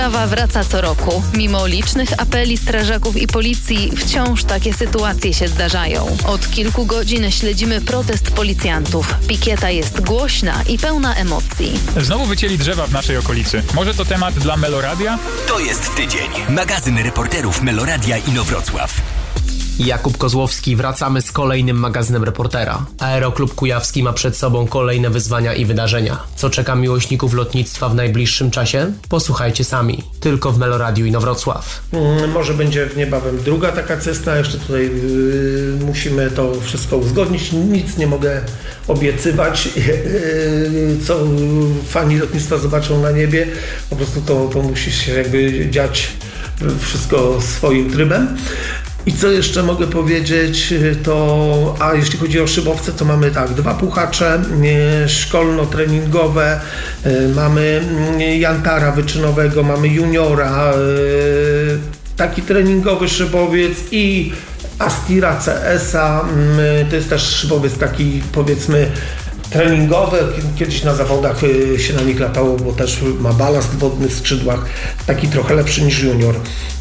Sprawa wraca co roku. Mimo licznych apeli strażaków i policji wciąż takie sytuacje się zdarzają. Od kilku godzin śledzimy protest policjantów. Pikieta jest głośna i pełna emocji. Znowu wycięli drzewa w naszej okolicy. Może to temat dla Meloradia? To jest tydzień. Magazyn reporterów Meloradia Inowrocław. Jakub Kozłowski, wracamy z kolejnym magazynem reportera. Aeroklub Kujawski ma przed sobą kolejne wyzwania i wydarzenia. Co czeka miłośników lotnictwa w najbliższym czasie? Posłuchajcie sami. Tylko w Meloradiu Inowrocław. Może będzie niebawem druga taka Cessna. Jeszcze tutaj musimy to wszystko uzgodnić. Nic nie mogę obiecywać. Co fani lotnictwa zobaczą na niebie. Po prostu to musi się jakby dziać wszystko swoim trybem. I co jeszcze mogę powiedzieć, jeśli chodzi o szybowce, to mamy tak, 2 puchacze szkolno-treningowe, mamy Jantara wyczynowego, mamy juniora, taki treningowy szybowiec i Astira CS-a, to jest też szybowiec taki, powiedzmy, treningowe. Kiedyś na zawodach się na nich latało, bo też ma balast wodny w skrzydłach, taki trochę lepszy niż junior.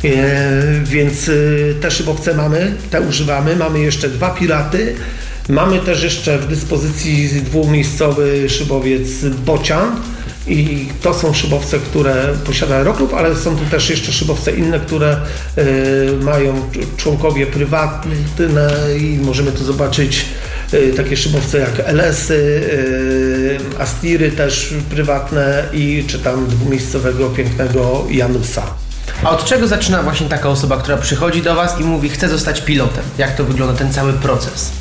Więc te szybowce mamy, te używamy. Mamy jeszcze 2 Piraty. Mamy też jeszcze w dyspozycji 2-miejscowy szybowiec Bocian. I to są szybowce, które posiada Aeroklub, ale są tu też jeszcze szybowce inne, które mają członkowie prywatne i możemy tu zobaczyć takie szybowce jak LS-y, Astiry też prywatne i czy tam 2-miejscowego pięknego Janusa. A od czego zaczyna właśnie taka osoba, która przychodzi do Was i mówi, chcę zostać pilotem? Jak to wygląda ten cały proces?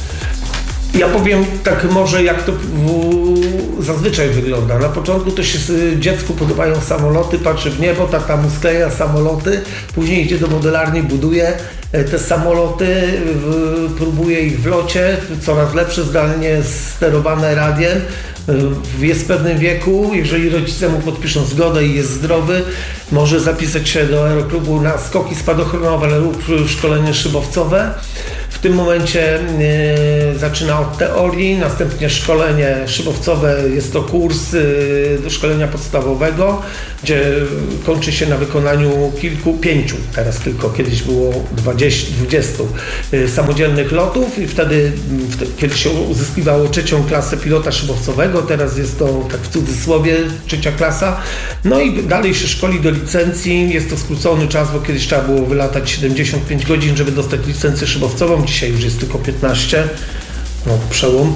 Ja powiem tak może, jak to zazwyczaj wygląda. Na początku to się dziecku podobają samoloty, patrzy w niebo, tata mu skleja samoloty, później idzie do modelarni, buduje te samoloty, próbuje ich w locie, coraz lepsze, zdalnie sterowane radiem. Jest w pewnym wieku, jeżeli rodzice mu podpiszą zgodę i jest zdrowy, może zapisać się do aeroklubu na skoki spadochronowe lub szkolenie szybowcowe. W tym momencie zaczyna od teorii, następnie szkolenie szybowcowe, jest to kurs do szkolenia podstawowego, gdzie kończy się na wykonaniu 5, teraz tylko, kiedyś było 20 samodzielnych lotów i wtedy, kiedy się uzyskiwało 3. klasę pilota szybowcowego, teraz jest to tak w cudzysłowie 3. klasa, no i dalej się szkoli do licencji, jest to skrócony czas, bo kiedyś trzeba było wylatać 75 godzin, żeby dostać licencję szybowcową, dzisiaj już jest tylko 15, no przełom.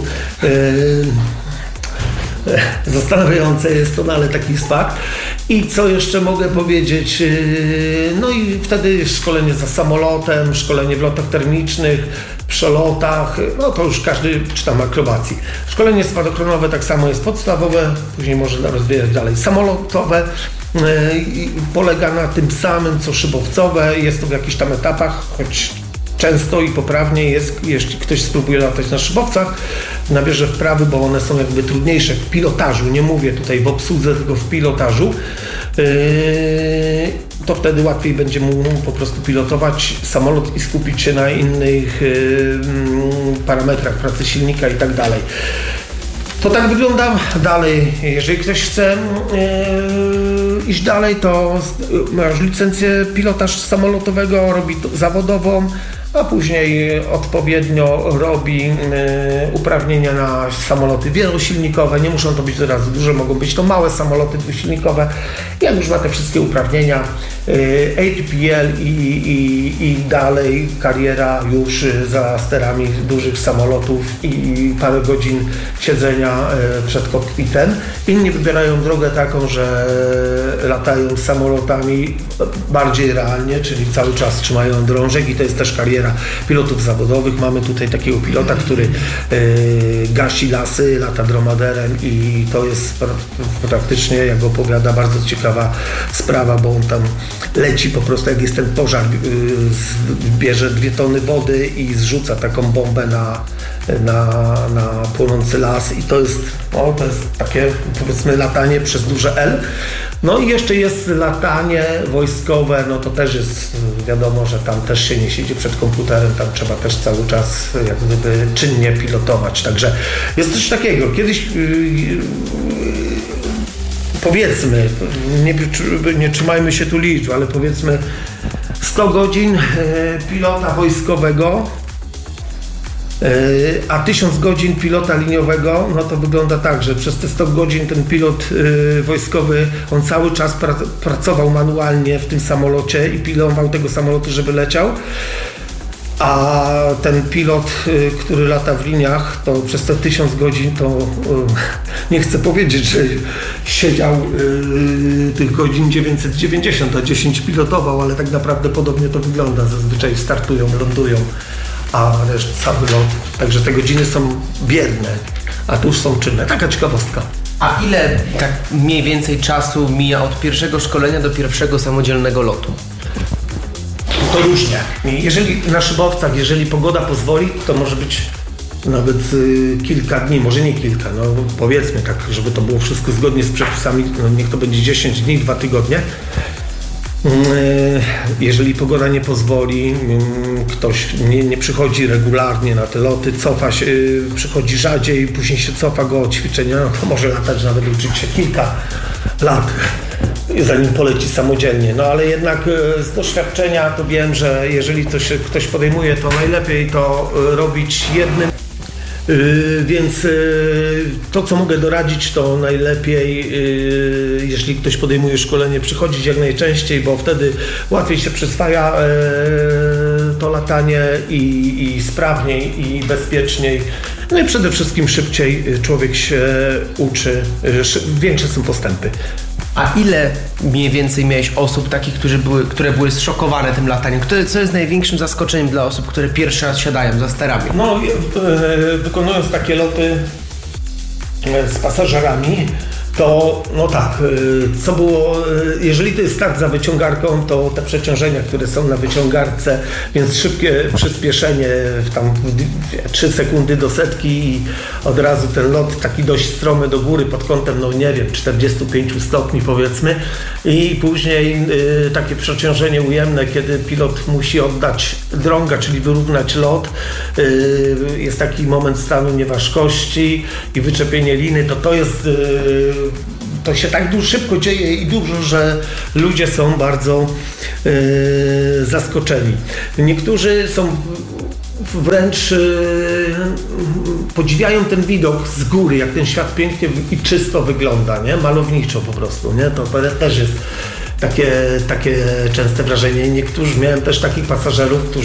Zastanawiające jest to, no ale taki jest fakt. I co jeszcze mogę powiedzieć? No i wtedy szkolenie za samolotem, szkolenie w lotach termicznych, przelotach, no to już każdy czy tam akrobacji. Szkolenie spadochronowe tak samo jest podstawowe, później można rozwijać dalej samolotowe. Polega na tym samym co szybowcowe, jest to w jakichś tam etapach, choć często i poprawnie jest, jeśli ktoś spróbuje latać na szybowcach, nabierze wprawy, bo one są jakby trudniejsze w pilotażu, nie mówię tutaj w obsłudze, tylko w pilotażu, to wtedy łatwiej będzie mu po prostu pilotować samolot i skupić się na innych parametrach pracy silnika i tak dalej. To tak wygląda dalej. Jeżeli ktoś chce iść dalej, to ma już licencję pilotaż samolotowego, robi to zawodową, a później odpowiednio robi uprawnienia na samoloty wielosilnikowe. Nie muszą to być teraz duże, mogą być to małe samoloty dwusilnikowe. Jak już ma te wszystkie uprawnienia, ATPL i dalej kariera już za sterami dużych samolotów i parę godzin siedzenia przed kokpitem. Inni wybierają drogę taką, że latają samolotami bardziej realnie, czyli cały czas trzymają drążek i to jest też kariera pilotów zawodowych. Mamy tutaj takiego pilota, który gasi lasy, lata dromaderem i to jest praktycznie, jak opowiada, bardzo ciekawa sprawa, bo on tam leci po prostu, jak jest ten pożar, bierze 2 tony wody i zrzuca taką bombę na płonący las i to jest takie, powiedzmy, latanie przez duże L. No i jeszcze jest latanie wojskowe, no to też jest wiadomo, że tam też się nie siedzi przed komputerem, tam trzeba też cały czas jak gdyby czynnie pilotować, także jest coś takiego. Kiedyś powiedzmy, nie trzymajmy się tu liczb, ale powiedzmy 100 godzin pilota wojskowego, a 1000 godzin pilota liniowego, no to wygląda tak, że przez te 100 godzin ten pilot wojskowy, on cały czas pracował manualnie w tym samolocie i pilował tego samolotu, żeby leciał. A ten pilot, który lata w liniach, to przez te 1000 godzin to nie chcę powiedzieć, że siedział tych godzin 990, a 10 pilotował, ale tak naprawdę podobnie to wygląda. Zazwyczaj startują, lądują, a reszta cały lot. Także te godziny są bierne, a tu już są czynne. Taka ciekawostka. A ile tak mniej więcej czasu mija od pierwszego szkolenia do pierwszego samodzielnego lotu? To różnie. Jeżeli na szybowcach, jeżeli pogoda pozwoli, to może być nawet kilka dni, może nie kilka, no powiedzmy tak, żeby to było wszystko zgodnie z przepisami, no niech to będzie 10 dni, 2 tygodnie. Jeżeli pogoda nie pozwoli, ktoś nie przychodzi regularnie na te loty, cofa się, przychodzi rzadziej, później się cofa go od ćwiczenia, no to może latać nawet uczyć się kilka lat, zanim poleci samodzielnie. No ale jednak z doświadczenia to wiem, że jeżeli ktoś podejmuje, to najlepiej to robić jednym. Więc to, co mogę doradzić, to najlepiej, jeśli ktoś podejmuje szkolenie, przychodzić jak najczęściej, bo wtedy łatwiej się przyswaja to latanie i sprawniej, i bezpieczniej. No i przede wszystkim szybciej człowiek się uczy, większe są postępy. A ile mniej więcej miałeś osób takich, które były zszokowane tym lataniem? Co jest największym zaskoczeniem dla osób, które pierwszy raz siadają za sterami? No, wykonując takie loty z pasażerami, to no tak, co było, jeżeli to jest start za wyciągarką, to te przeciążenia, które są na wyciągarce, więc szybkie przyspieszenie w tam 3 sekundy do setki i od razu ten lot taki dość stromy do góry pod kątem, no nie wiem, 45 stopni powiedzmy, i później takie przeciążenie ujemne, kiedy pilot musi oddać drąga, czyli wyrównać lot, jest taki moment stanu nieważkości i wyczepienie liny, to jest to się tak szybko dzieje i dużo, że ludzie są bardzo zaskoczeni. Niektórzy są wręcz podziwiają ten widok z góry, jak ten świat pięknie i czysto wygląda, nie? Malowniczo po prostu, nie? To też jest takie częste wrażenie. Miałem też takich pasażerów, którzy